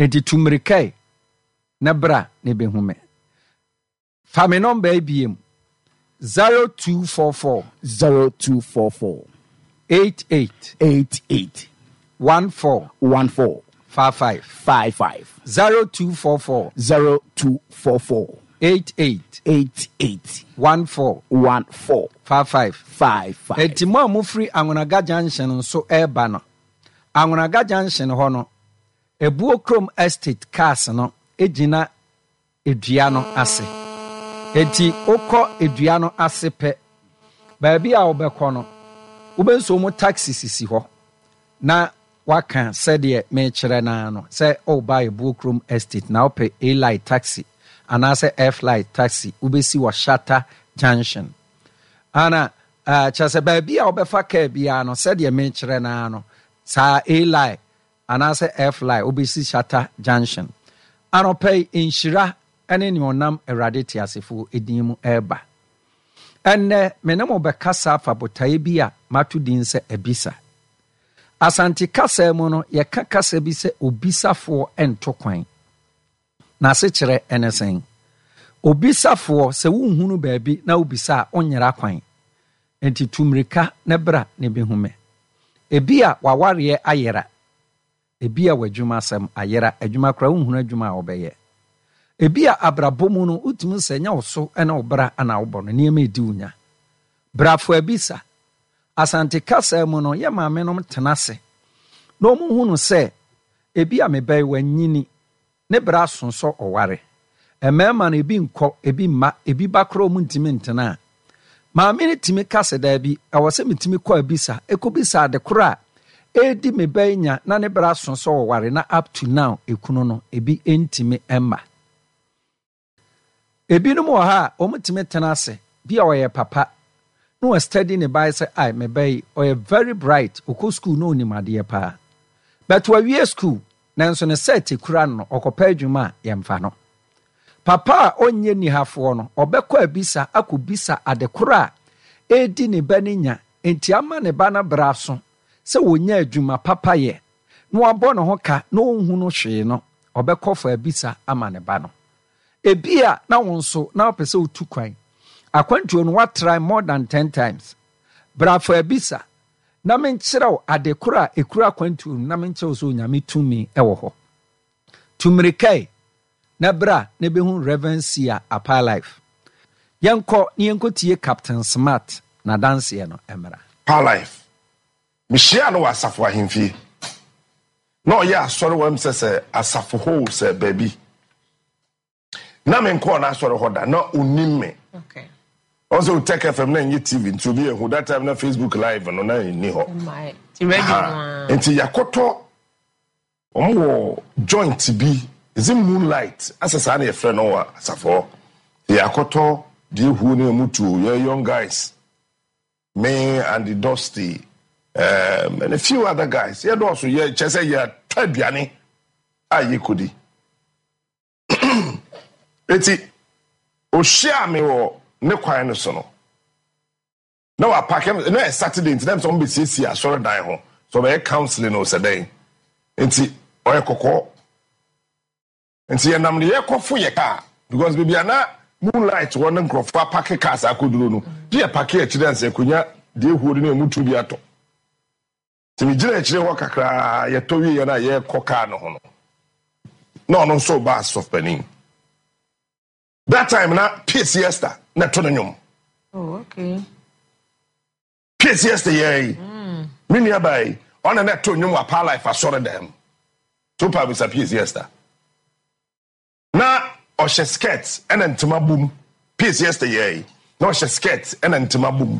enti tumrikai na bra ne behume fa me number ibiem 0244 88 14 55 0244 88 14 55 enti mo amufri Anwonaga Junction nso eba no Anwonaga Junction ho no Ebuo Chrome Estate cars no ejina edua no ase enti okọ edua no ase pe baabi a obekọ no ubenso mo taxi sisi ho na waka said ye me kire na no say buy Ebuo Chrome Estate na ope A-Light taxi anase F-Light taxi ubesi wa Shatta Junction ana chase baabi a obefa ka bia no said ye me kire na no sa A-Light anase F-Light ubesi Shatta Junction anope inshira ene ni onam erade ti asefo edin eba enne menemo be kasa fa botae bia matudin se ebisa Asante kasa mu no ye ka kasa bi se obisafo ento kwan na se kire enesen obisafo se wunhunu baabi na obisa onyera kwan enti tumrika ne bra ne behume ebia waware ayera ebia wadwuma asem ayera adwuma kra wunhunu adwuma a obeye ebia abrabomu no utum senya oso ena obra ana obo no niam edi unya brafo abisa Asante kasa mu no ye maame no tenase no mu hunu se ebia mebei wanyini ne bra sonso oware emema na ebi nkọ ebi ma ebi bakro mu ntimi ntena maame ne timi kasa da bi awose mitimi kọ abisa ekobisa de kora edi mebei nya na ne bra sonso oware na up to now ekunu no ebi entimi emma ebi no mo ha omutimi tenase bia oye papa no study ne by say I me bay or very bright oko school no ni made pa but we school nanso ne set kura no okopa adwuma yemfa no papa onye ni hafo no obekọ abisa akobisa adekora edi ne baninya enti ama ne bana braso se wonya adwuma papa ye no abo no hoka no hu no hwe no obekọ fa abisa ama ne ba no ebia na wonso na opese otu kwan akwantuo no what try more than 10 times brafo abisa na menkyerɛw adekora ekura akwantuo na menkyerɛw so nyame tumi ɛwɔ hɔ tumrikai na bra ne behu reverencia apa life yanko ne yanko tie Captain Smart na dance ye no emra pa life mihia no asafo ahemfie na oya asɔre wam sɛ asafo ho sɛ baby na menko na asɔre hoda na unimme okay also Tech FM na nye TV to be who that time na Facebook live no na ni ho. Oh my. Ti ready one. Enti yakoto omwo joint bi is it Moonlight asasa na ye friend no wa asafo. Yakoto die hu na mutu young guys. Me and the Dusty and a few other guys. Ye do so ye chese ye taduane aye kodi. Eti o share me wo ne kwan no so no na wa pack na Saturday into them some be see asore dan ho so be counseling no saday enti oye kokọ enti ye nam ne ye kofo ye ka because bibia na Moonlight one nkrofo pack cars akoduro no ye pack e kire nse konya de huori na mutu bi ato ti mi gire kire ho kakra ye to wi ye na ye koka no ho no so ba sofpening that time na Peace Siesta na to nyom. Oh, okay. Peace Siesta ye. Me nearby on na to nyom wa pa life asore dem. To pa bi sa Peace Siesta. Na ohye skirt and ntoma boom. Peace Siesta ye. Na ohye skirt and ntoma boom.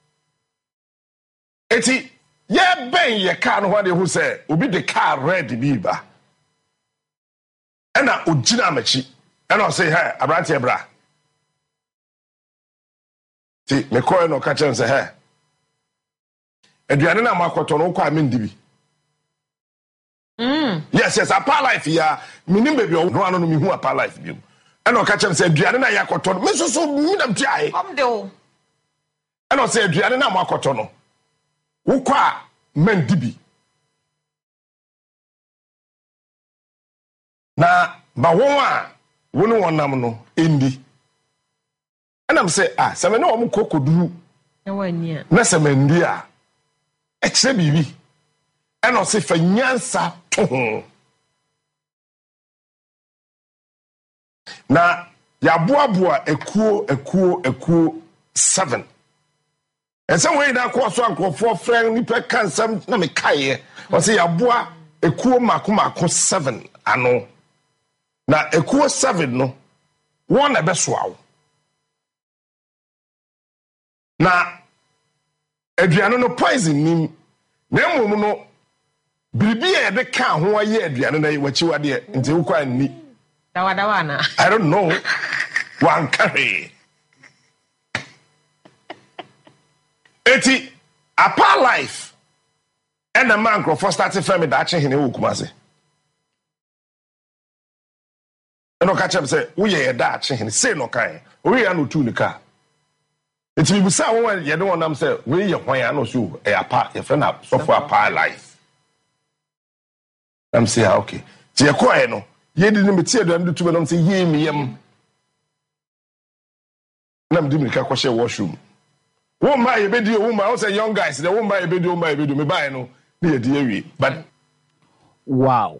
Eti ye ben ye car no what who say obi the car red bi ba. And na ogina machi. And I say, hey, Abrante bra. See, me call no catch and say, hey. Adriana na makoto no kwa mendibi. Yes, apa life ya. Minim baby no anu mi hu apa life bi. And I catch and say, Adriana na yakoto. Me so mi nam tiae. Come do. And I say, Adriana na makoto no. Wo kwa mendibi. na ba won a wonu wonam no endi enam say se me no kokoduru na se me ndi a e kire bibi eno se fa nyansa to na ya boaboa ekuo 7 ense we na ko so ankofo friend ni pe kansam na me kaye o se ya boa ekuo mako 7 ano na ekuo 7 no won na besoawo na aduane no poison nim na mmom no biribi e de ka ho aye aduane na wachiwade nti wo kwa ni dawa na I don't know one carry eti apa life and the man for starting family that hene wo kumase eno ka chem say wo ye da hene say no kan wo ye no tu ni ka eti bi sa wo ye de wonam say wo ye hwan ya no so e apa ye friend up so for apa life I'm say okay ti ye ko e no ye di ni meti adu am tu be no say ye mi yam nam di mi ka ko she washroom wo ma ye bedi wo ma wo say young guys the wo ma ye bedi me buy no na ye di awie but wow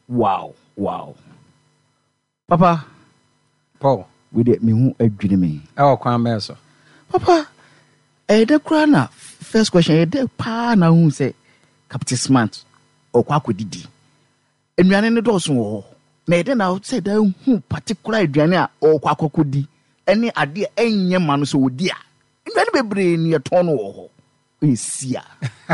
papa Paul we de me hu adwene me kwan me so papa de kra na first question de pa na hu say Captain Smart okwa akodidi enuane ne do so wo na de na say da hu particular aduane a okwa akokodi ene ade enye ma no so wodi a enuane bebre ni eton wo ho esia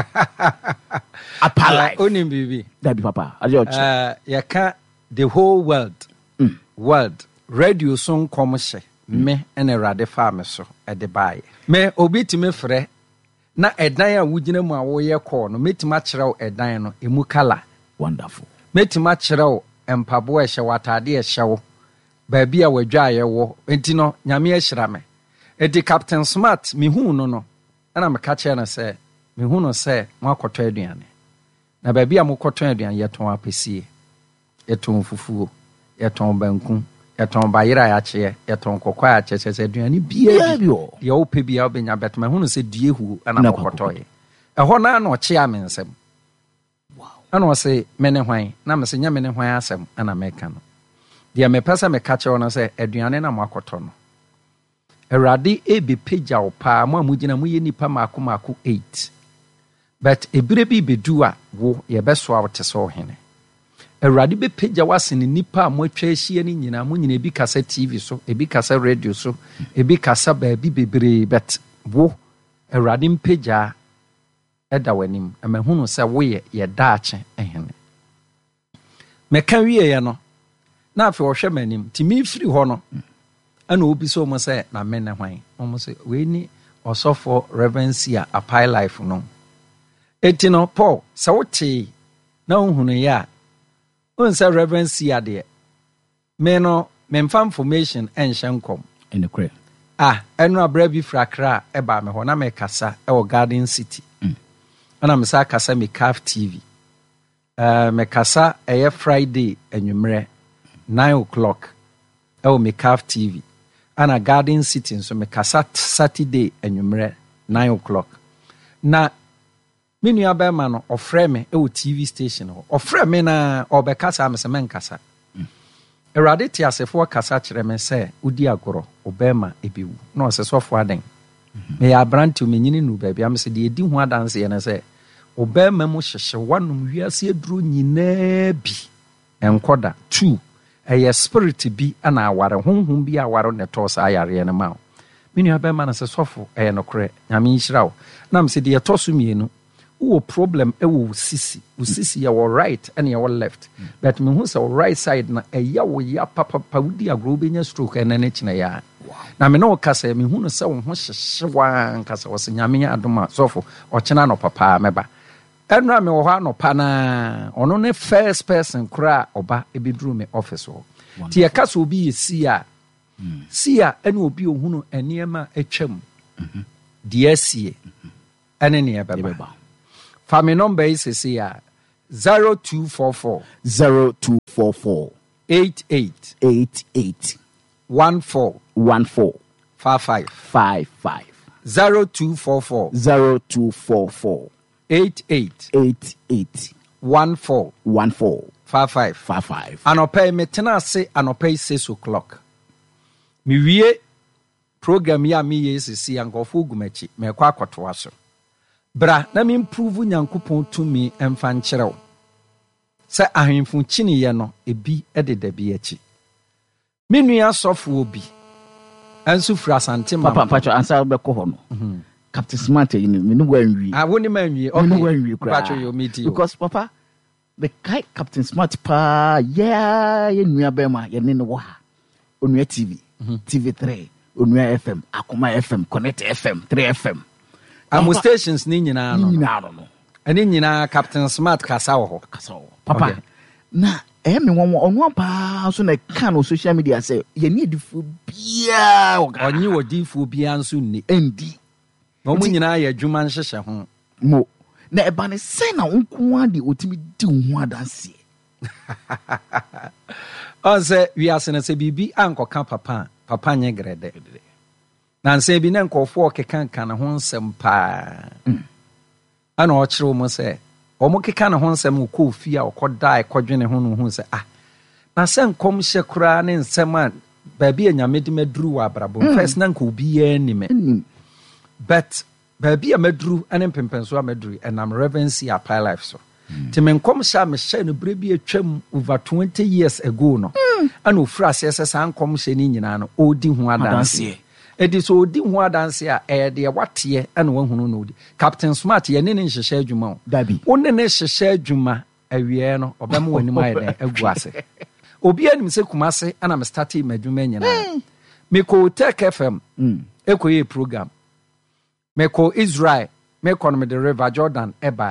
apala oni bibi da bi papa ajo ya ka the whole world radio so kom hye me ene rade fa me so e de bae me obi ti me frɛ na edan a wugina mu a wo ye call no metima kyerɛw edan no emu kala wonderful metima kyerɛw empabo a hye watade a hye wo ba bia wadwa ye wo enti no nyame ahyira me edi Captain Smart me hu no ana me ka kyerɛ na sɛ me hu no sɛ mo akɔtɔ aduane na ba bia mo kɔtɔ aduane ye ton apesie ye ton fufuo ye ton banku ye ton bayira ya kye ye ton kokwa ya kye sɛ aduane bia bi ye wo pe bia obenya bet me hu no sɛ due hu ana mo kɔtɔ ye ɛhɔ na na ɔkye amensɛm ana ɔsɛ me ne hwan na me sɛ nya me ne hwan asɛm ana meka no dia me pɛsɛ me ka kyerɛ no sɛ aduane na mo akɔtɔ no Erade ebe pagya wo pa mo amugina mo ye nipa mako 8 but ebire bi bedu a wo ye beso a wote so hene Erade be pagya wasene nipa mo atwa ahia ni nyina mo nyina bi kasa TV so ebi kasa radio so ebi kasa ba bi bebre bet wo Erade mpagya eda wanim amahunu sɛ wo ye daache ehene meka wie ye no na afi wo hwɛ manim ti mi firi hɔ no ana obi so mo say na me ne hwan mo say we ni osofo reverencia apai life no eti no Paul sa wote na ohunu ya on say reverencia de me no me mfa information enhye nkom in the crate enu abra bi frakra e ba me ho na me kasa e wo Garden City ana me sa kasa me CAF TV me kasa eye Friday enwumre 9:00 e wo me CAF TV ana Garden City so me kasa Saturday enwumre 9:00 na menu abema no ofre me e wo TV station ho ofre me na obekasa amese men kasa Erade ti asefo kasa kire me se udi agoro obema ebewu na osesofo aden me ya branti me nyini nu baabi amese de edi ho adanse ye na se obema mu hyehye wanum wiase aduro nyina bi enkoda 2 eye spirit bi ana aware honhom bi aware ne to sa ayare ne ma menu abema na se sofo eye no kore nyame nhirawo na mse de etoso mienu wo problem e wo sisi ya wo right and ya wo left but me hu say right side na eya wo ya papa wudi agro benya stroke na ne kina ya na me no kasa me hu no say wo ho hyehyewa nkasa wo se nyame adoma sofo o kina no papa meba enra me wo ha no pa na ono ne first person kra oba ebeduru me office ho ti ya kasa obi yesia sia ene obi ohunu eniema atwam de asie ene ne beba family number is 0244 88 88 14 14 55 55 0244 0244 88 88 14 14 55 55. Anɔpɛ metena ase anɔpɛ 6 o'clock. Mewie program yi a meyɛ sisi ankɔfo gumachi mekɔ akɔtoa so. Bra na me improve Nyankopɔn tumi emfa nkyerɛw. Sɛ ahemfo kyiniyɛ no ebi de bi akyi. Me nua sɔfo obi anso fura asante ma. Papa pacho ansa bɛkɔ hɔ no. Captain Smart yi no me no wanwie. Ah woni manwie. Okay. Me no wanwie kra. Pacho yo meet you. Because papa the guy Captain Smart pa yeah ye nua bema ye ne no wɔ ha. Onua TV, TV3, Onua FM, Akoma FM, Connect FM, 3FM. Amo stations ni nyina no. No. Ani nyina Captain Smart kasa wɔ hɔ. Papa. Okay. Na me won pa so na kan on social media say ye need fu bia onyi wodifo bia nso ni. Endi. Na mo nyina yɛ adwuma nhyehyɛ ho. Mo. Na eba ne say na nko ade otimi di ho adanse. Ɔsɛ wiase se bibi ankɔka papa nye grede. Na nse bi ne nkɔfo ɔkekanka ne ho nsɛm paa. Ana ɔkyerɛ mo sɛ ɔmo keka ne ho nsɛm kɔ ofie a ɔkɔda ɛkɔdwene ho no ho sɛ na sɛ nkɔm hyɛ koraa ne nsɛm a baabi a nyame de maduru wɔ abrabɔ first na nka obi yɛ anime but baabi a maduru ane mpempenso a maduru ɛnam reverence a pie life so te me nkɔm hyɛ a mehyɛ no berɛ bi atwam over 20 years ago no ana ofura aseɛ sɛ saa nkɔm hyɛ ne nyinaa no ɔdi ho adanseɛ edi so odi ho adanse a de wateɛ ana wahunu no odi Captain Smart ye ne nhyehyɛ adwuma o dabi wo ne hyehyɛ adwuma awie no obɛma wani ma yɛ agu ase obi anim sɛ kumase ana me start ma adwuma nyina me ko Tech FM ekoye program me ko Israel me ko no me the River Jordan eba